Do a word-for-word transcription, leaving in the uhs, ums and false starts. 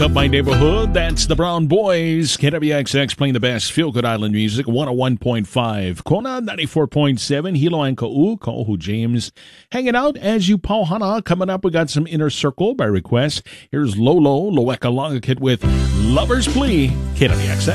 Up my neighborhood, that's the Brown Boys. K W X X playing the best feel-good island music, one oh one point five. Kona, ninety-four point seven. Hilo and Ka'u, Ka'uhu James. Hanging out as you pauhana. Coming up, we got some Inner Circle by request. Here's Lolo, Loeka Longakit with Lover's Plea. K W X X.